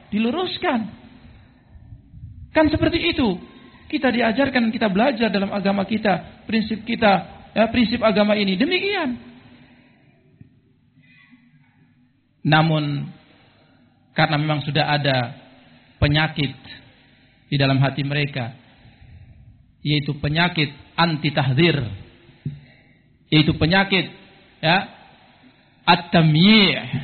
diluruskan. Kan seperti itu. Kita diajarkan, kita belajar dalam agama kita, prinsip agama ini demikian. Namun karena memang sudah ada penyakit di dalam hati mereka, yaitu penyakit anti tahdzir, yaitu penyakit at-tamyi'.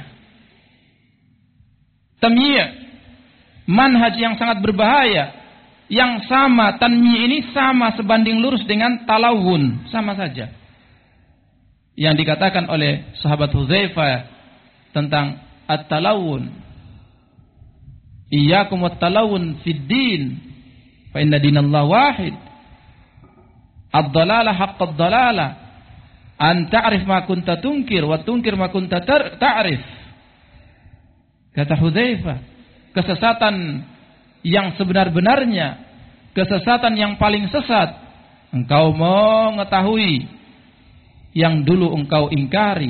Tamyi', manhaj yang sangat berbahaya, yang sama, tanmi' ini sama sebanding lurus dengan talawun, sama saja. Yang dikatakan oleh sahabat Hudzaifah tentang at-talawun, iyyakum wat-talawun fid din fa inna dinallahi wahid, ad-dalalah haqqad dalalah, an ta'rif ma kunta tunkir wa tunkir ma kunta ta'rif. Kata Hudzaifah, kesesatan yang sebenar-benarnya, kesesatan yang paling sesat, engkau mengetahui yang dulu engkau ingkari.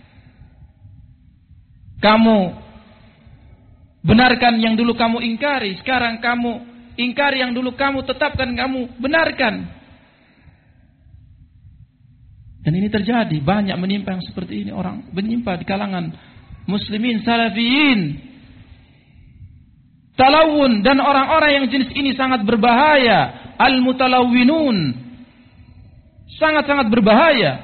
Kamu benarkan yang dulu kamu ingkari, sekarang kamu ingkari yang dulu kamu tetapkan, kamu benarkan. Dan ini terjadi, banyak menimpa yang seperti ini, orang menimpa di kalangan muslimin salafiyin. Talawun, dan orang-orang yang jenis ini sangat berbahaya. Al-mutalawwinun, sangat-sangat berbahaya.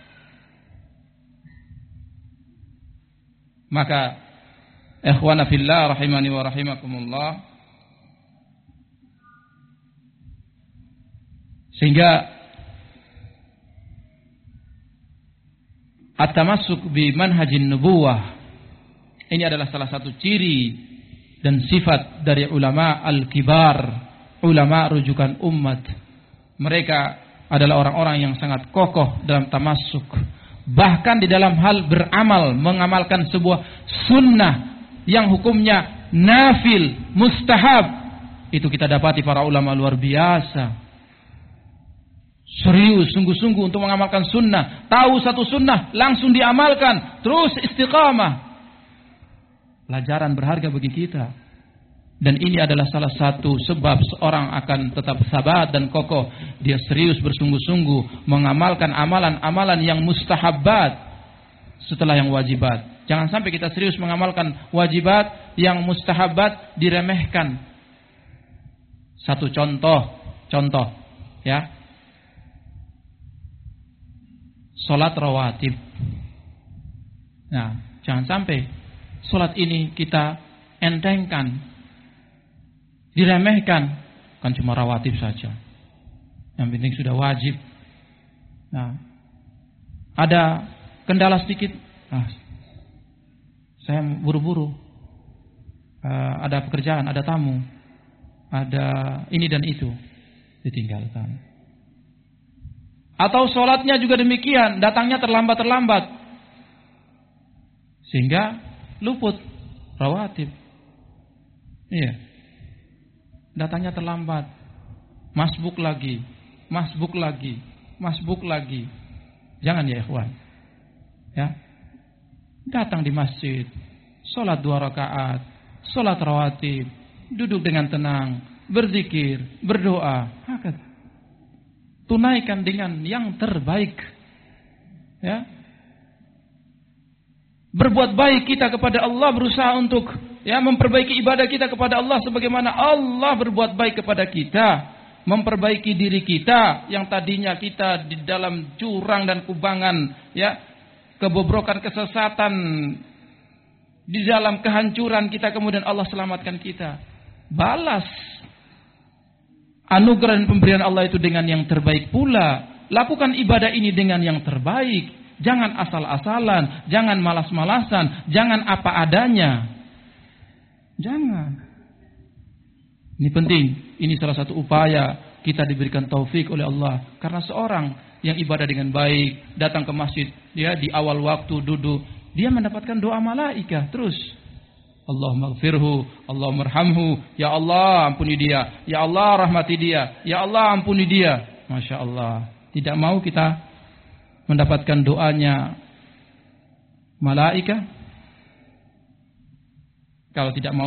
Maka ikhwana fillah rahimani wa rahimakumullah, sehingga at-tamassuk bi manhajin nubuwah ini adalah salah satu ciri dan sifat dari ulama al-kibar, ulama rujukan umat. Mereka adalah orang-orang yang sangat kokoh dalam tamassuk, bahkan di dalam hal beramal, mengamalkan sebuah sunnah yang hukumnya nafil, mustahab. Itu kita dapati para ulama luar biasa. Serius, sungguh-sungguh untuk mengamalkan sunnah. Tahu satu sunnah, langsung diamalkan, terus istiqamah. Pelajaran berharga bagi kita. Dan ini adalah salah satu sebab seorang akan tetap sabat dan kokoh. Dia serius bersungguh-sungguh mengamalkan amalan-amalan yang mustahabbat setelah yang wajibat. Jangan sampai kita serius mengamalkan wajibat, yang mustahabbat diremehkan. Satu contoh ya. Salat rawatib. Nah, jangan sampai salat ini kita entengkan, diremehkan, kan cuma rawatib saja. Yang penting sudah wajib. Nah, ada kendala sedikit, saya buru-buru, ada pekerjaan, ada tamu, ada ini dan itu, ditinggalkan. Atau sholatnya juga demikian, datangnya terlambat, sehingga luput rawatib. Iya, datangnya terlambat, masbuk lagi. Jangan ya ikhwan, ya, datang di masjid, sholat 2 rakaat, sholat rawatib, duduk dengan tenang, berzikir, berdoa, tunaikan dengan yang terbaik, ya. Berbuat baik kita kepada Allah, berusaha untuk memperbaiki ibadah kita kepada Allah sebagaimana Allah berbuat baik kepada kita, memperbaiki diri kita yang tadinya kita di dalam jurang dan kubangan, kebobrokan, kesesatan, di dalam kehancuran kita, kemudian Allah selamatkan kita. Balas anugerah dan pemberian Allah itu dengan yang terbaik pula. Lakukan ibadah ini dengan yang terbaik. Jangan asal-asalan, jangan malas-malasan, jangan apa adanya. Jangan. Ini penting. Ini salah satu upaya kita diberikan taufik oleh Allah. Karena seorang yang ibadah dengan baik, datang ke masjid, dia di awal waktu duduk, dia mendapatkan doa malaikah terus. Allahumma gfirhu, Allahumma arhamhu, ya Allah ampuni dia, ya Allah rahmati dia, ya Allah ampuni dia. Masya Allah. Tidak mau kita mendapatkan doanya malaikah? Kalau tidak mau